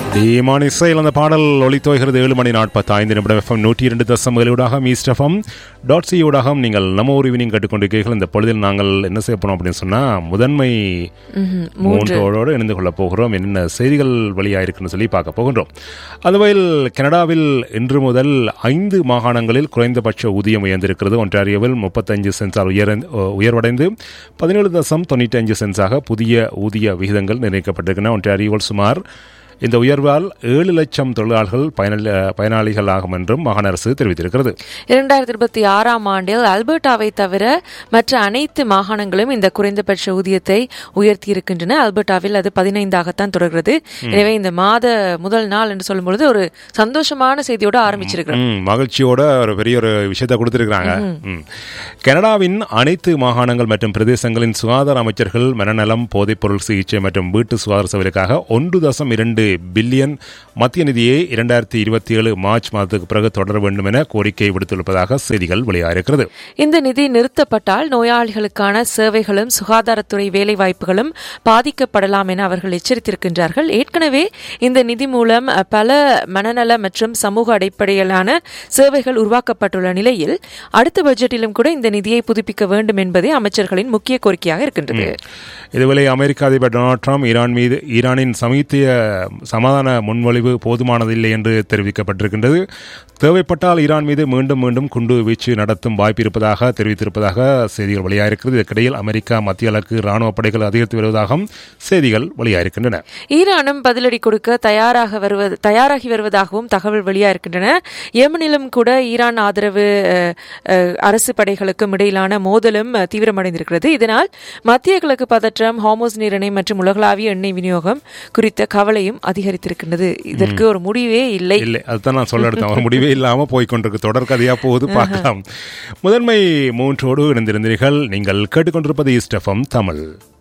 தீமான இசையில் அந்த பாடல் ஒளித்தோய்கிறது 7 மணி 45 நிமிடம் FM 102.7 மீஸ்டஃபம் .c ஊடாக நீங்கள் நம்ம ஒரு ஈவினிங் கேட்டுக்கொண்டிருக்கீர்கள். இந்த பொழுதில் நாங்கள் என்ன செய்ய போனோம் அப்படின்னு சொன்னால் முதன்மை மூன்றோடு இணைந்து கொள்ளப் போகிறோம். என்னென்ன செய்திகள் வெளியாயிருக்குன்னு சொல்லி பார்க்க போகின்றோம். அதுவரையில் கனடாவில் இன்று முதல் 5 மாகாணங்களில் குறைந்தபட்ச ஊதியம் உயர்ந்திருக்கிறது. ஒன்டாரியோவில் 35 சென்ட்ஸால் உயர்வடைந்து 17.95 சென்ட்ஸாக புதிய ஊதிய விகிதங்கள் நிர்ணயிக்கப்பட்டிருக்கின்றன. ஒன்டாரியோவில் சுமார் இந்த உயர்வால் 7 லட்சம் தொழிலாளர்கள் பயனாளிகள் ஆகும் என்றும் மாகாண அரசு தெரிவித்திருக்கிறது. 2026 ஆண்டில் அல்பர்டாவை தவிர மற்ற அனைத்து மாகாணங்களும் இந்த குறைந்தபட்ச ஊதியத்தை உயர்த்தியிருக்கின்றன. அல்பர்டாவில் அது 15ஆகத்தான் தொடர்கிறது. எனவே இந்த மாத முதல் நாள் என்று சொல்லும்பொழுது ஒரு சந்தோஷமான செய்தியோடு ஆரம்பிச்சிருக்கிறோம். மகிழ்ச்சியோட ஒரு பெரிய ஒரு விஷயத்தை கொடுத்திருக்கிறாங்க. கனடாவின் அனைத்து மாகாணங்கள் மற்றும் பிரதேசங்களின் சுகாதார அமைச்சர்கள் மனநலம், போதைப்பொருள் சிகிச்சை மற்றும் வீட்டு சுகாதார சேவைக்காக 1.2 பில்லியன் மத்திய நிதியை 2027 மார்ச் மாதத்துக்கு பிறகு தொடர வேண்டும் என கோரிக்கை விடுத்துள்ளதாக செய்திகள் வெளியாகிருக்கிறது. இந்த நிதி நிறுத்தப்பட்டால் நோயாளிகளுக்கான சேவைகளும் சுகாதாரத்துறை வேலைவாய்ப்புகளும் பாதிக்கப்படலாம் என அவர்கள் எச்சரித்திருக்கின்றார்கள். ஏற்கனவே இந்த நிதி மூலம் பல மனநல மற்றும் சமூக அடிப்படையிலான சேவைகள் உருவாக்கப்பட்டுள்ள நிலையில் அடுத்த பட்ஜெட்டிலும் கூட இந்த நிதியை புதுப்பிக்க வேண்டும் என்பதே அமைச்சர்களின் முக்கிய கோரிக்கையாக இருக்கின்றது. இதுவேளை அமெரிக்க அதிபர் டொனால்ட் ட்ரம்ப் ஈரானின் சமீபத்திய சமாதான முன்மொழிவு போதுமானதில்லை என்று தெரிவிக்கப்பட்டிருக்கின்றது. தேவைப்பட்டால் ஈரான் மீது மீண்டும் மீண்டும் குண்டு வீச்சு நடத்தும் வாய்ப்பு இருப்பதாக தெரிவித்திருப்பதாக செய்திகள் வெளியாகிருக்கிறது. இதற்கிடையில் அமெரிக்கா மத்திய இலக்கு ராணுவ படைகள் அதிகரித்து வருவதாகவும் செய்திகள் வெளியாகிருக்கின்றன. ஈரானும் பதிலடி கொடுக்க தயாராகி வருவதாகவும் தகவல் வெளியாகிருக்கின்றன. யெமனிலும் கூட ஈரான் ஆதரவு அரசு படைகளுக்கும் இடையிலான மோதலும் தீவிரமடைந்திருக்கிறது. இதனால் மத்திய கிழக்கு பதற்றம், ஹார்முஸ் நீரிணை மற்றும் உலகளாவிய எண்ணெய் விநியோகம் குறித்த கவலையும் அதிகரித்திருக்கின்றது. இதற்கு ஒரு முடிவே இல்லை. அதுதான் நான் சொல்ல எடுத்தேன். ஒரு முடிவே இல்லாம போய்கொண்டிருக்கு. தொடர்கதையா போகுது, பார்க்கலாம். முதன்மை மூன்றோடு இணைந்திருந்தீர்கள். நீங்கள் கேட்டுக்கொண்டிருப்பது ஈஸ்ட் எஃப்எம் தமிழ்.